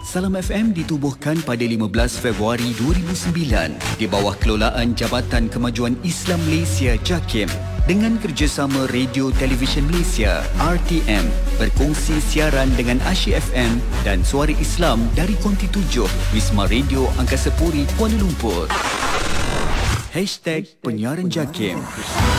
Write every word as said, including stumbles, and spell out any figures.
Salam F M ditubuhkan pada lima belas Februari dua ribu sembilan di bawah kelolaan Jabatan Kemajuan Islam Malaysia JAKIM dengan kerjasama Radio Televisyen Malaysia R T M berkongsi siaran dengan Asyik F M dan Suara Islam dari Konti tujuh Wisma Radio Angkasa Puri Kuala Lumpur. Hashtag Penyiaran JAKIM.